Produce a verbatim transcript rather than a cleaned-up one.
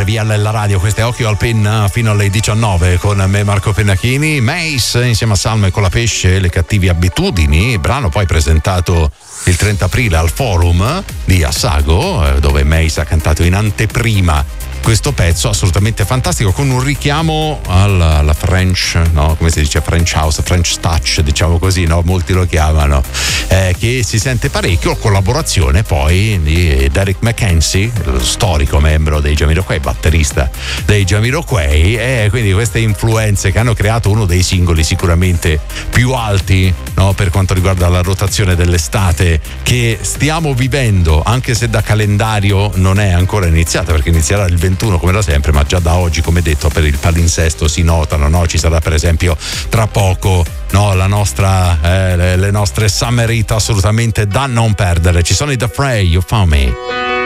via alla radio. Questo è Occhio al Penna fino alle diciannove con me Marco Pennacchini. Mace insieme a Salme con la Pesce, Le cattive abitudini, brano poi presentato il trenta aprile al forum di Assago, dove Mace ha cantato in anteprima questo pezzo assolutamente fantastico, con un richiamo alla, alla French, no? Come si dice, French House, French Touch, diciamo così, no? Molti lo chiamano, eh, che si sente parecchio, collaborazione poi di Derek McKenzie, lo storico membro dei Jamiroquai, batterista dei Jamiroquai, e quindi queste influenze che hanno creato uno dei singoli sicuramente più alti, no? Per quanto riguarda la rotazione dell'estate che stiamo vivendo, anche se da calendario non è ancora iniziata, perché inizierà il ventuno come da sempre, ma già da oggi, come detto, per il palinsesto si notano, no? Ci sarà per esempio tra poco, no, la nostra eh, le, le nostre summer hit assolutamente da non perdere. Ci sono i The Fray, You Found Me.